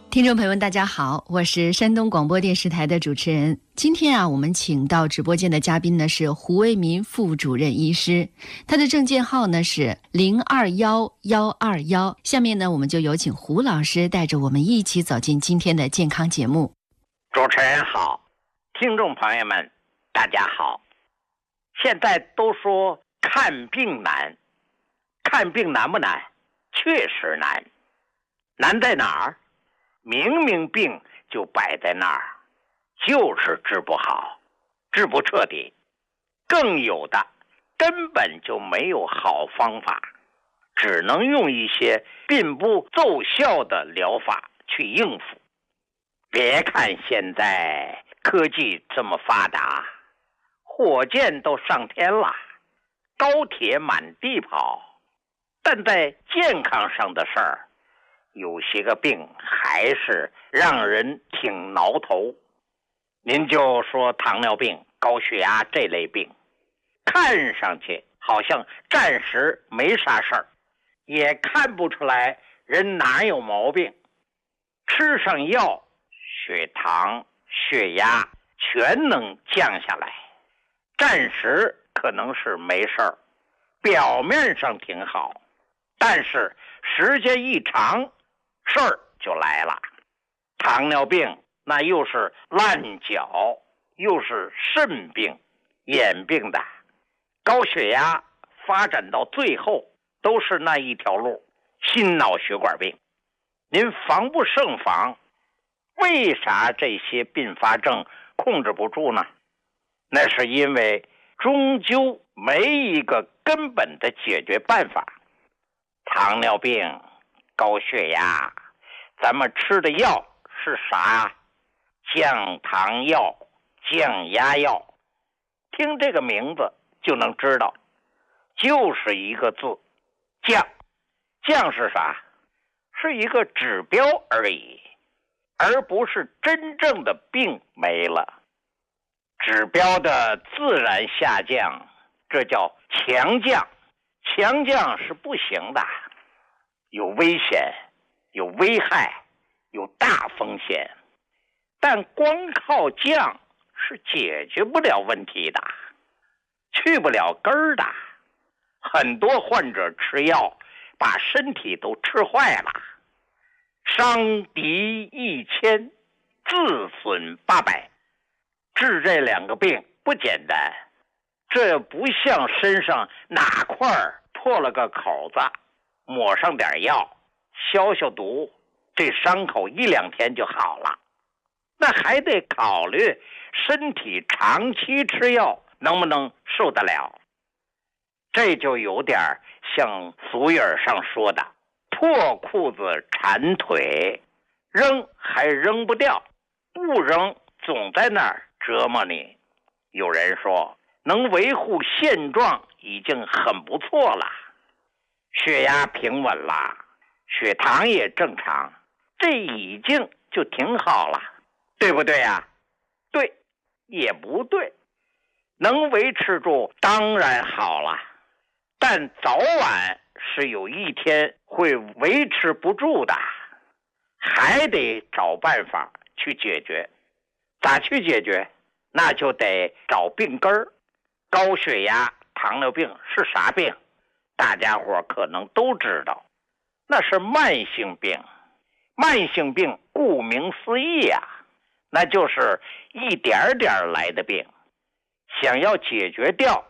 听众朋友们大家好，我是山东广播电视台的主持人。今天我们请到直播间的嘉宾呢是胡为民副主任医师，他的证件号呢是021121。下面呢我们就有请胡老师带着我们一起走进今天的健康节目。 主持人好，听众朋友们大家好。现在都说看病难，看病难不难？确实难。难在哪儿？明明病就摆在那儿，就是治不好，治不彻底。更有的根本就没有好方法，只能用一些并不奏效的疗法去应付。别看现在科技这么发达，火箭都上天了，高铁满地跑，但在健康上的事儿，有些个病还是让人挺挠头。您就说糖尿病、高血压这类病，看上去好像暂时没啥事儿，也看不出来人哪有毛病。吃上药，血糖、血压全能降下来，暂时可能是没事儿，表面上挺好，但是时间一长，事儿就来了。糖尿病那又是烂脚，又是肾病、眼病的。高血压发展到最后都是那一条路，心脑血管病。您防不胜防，为啥这些并发症控制不住呢？那是因为终究没一个根本的解决办法。糖尿病、高血压，咱们吃的药是啥？降糖药、降压药，听这个名字就能知道，就是一个字，降。降是啥？是一个指标而已，而不是真正的病没了。指标的自然下降，这叫强降。强降是不行的，有危险，有危害，有大风险。但光靠降是解决不了问题的，去不了根儿的。很多患者吃药把身体都吃坏了，伤敌1000，自损800。治这两个病不简单，这不像身上哪块破了个口子，抹上点药消消毒，这伤口1-2天就好了。那还得考虑身体长期吃药能不能受得了。这就有点像俗语上说的破裤子缠腿，扔还扔不掉，不扔总在那儿折磨你。有人说能维护现状已经很不错了，血压平稳了，血糖也正常，这已经就挺好了，对不对呀？对，也不对。能维持住当然好了，但早晚是有一天会维持不住的，还得找办法去解决。咋去解决？那就得找病根儿。高血压、糖尿病是啥病？大家伙可能都知道，那是慢性病。慢性病顾名思义呀，那就是一点点来的病。想要解决掉，